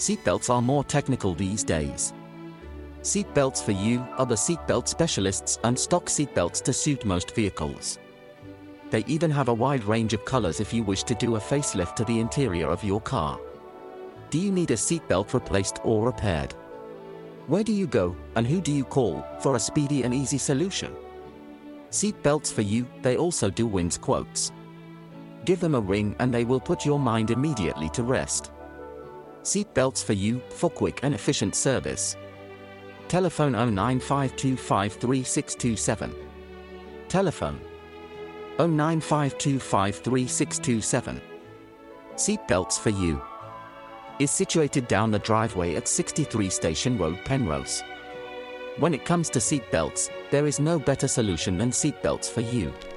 Seatbelts are more technical these days. Seatbelts for You are the seatbelt specialists and stock seatbelts to suit most vehicles. They even have a wide range of colors if you wish to do a facelift to the interior of your car. Do you need a seatbelt replaced or repaired? Where do you go, and who do you call, for a speedy and easy solution? Seatbelts for You, they also do wins quotes. Give them a ring and they will put your mind immediately to rest. Seatbelts for You, for quick and efficient service. Telephone 095253627. Telephone 095253627. Seatbelts for You is situated down the driveway at 63 Station Road, Penrose. When it comes to seatbelts, there is no better solution than Seatbelts for You.